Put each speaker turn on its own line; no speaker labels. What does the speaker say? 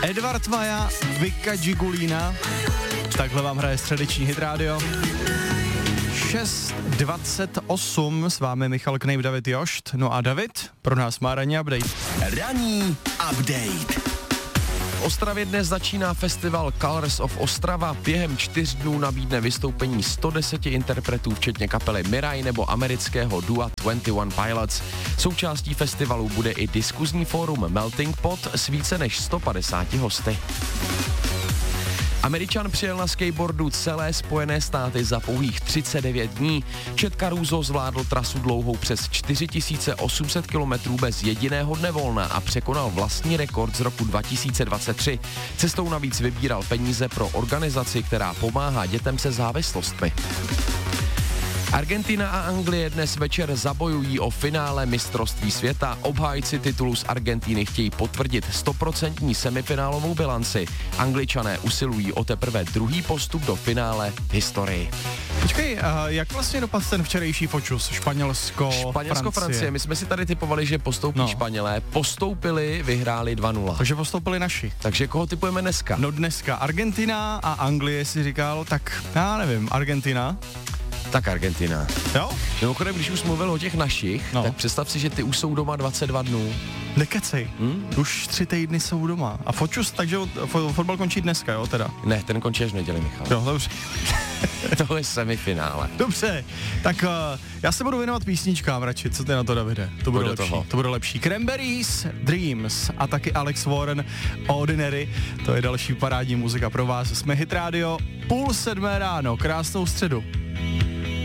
Edvard Maja, Vika Gigulina. Takhle vám hraje středeční Hit Radio. 6:28, s vámi Michal Knejp, David Jošt. No a David pro nás má ranní update.
Ranní update. V Ostravě dnes začíná festival Colors of Ostrava. Během 4 dnů nabídne vystoupení 110 interpretů, včetně kapely Mirai nebo amerického dua 21 Pilots. Součástí festivalu bude i diskuzní fórum Melting Pot s více než 150 hosty. Američan přijel na skateboardu celé Spojené státy za pouhých 39 dní. Chad Caruso zvládl trasu dlouhou přes 4800 km bez jediného dne volna a překonal vlastní rekord z roku 2023. Cestou navíc vybíral peníze pro organizaci, která pomáhá dětem se závislostmi. Argentina a Anglie dnes večer zabojují o finále mistrovství světa. Obhájci titulu z Argentiny chtějí potvrdit 100% semifinálovou bilanci. Angličané usilují o teprve druhý postup do finále v historii.
Počkej, jak vlastně dopadl ten včerejší fočus? Španělsko,
Francie. My jsme si tady typovali, že postoupí Španělé. Postoupili, vyhráli 2-0.
Takže postoupili naši.
Takže koho typujeme dneska?
No dneska Argentina a Anglie si říkal, tak já nevím, Argentina.
Tak Argentina.
Jo?
Mimochodem, když už mluvil o těch našich, tak představ si, že ty už jsou doma 22 dnů.
Nekecej. Už 3 týdny jsou doma. A fočus, takže fotbal končí dneska, jo, teda?
Ne, ten končí až v neděli, Michal.
Jo, dobře.
To je semifinále.
Dobře, tak já se budu věnovat písničkám radši, co ty na to, Davide? To bude lepší. To bude lepší. Cranberries, Dreams a taky Alex Warren, Ordinary. To je další parádní muzika pro vás. Jsme Hit Radio, 6:30 ráno, krásnou středu.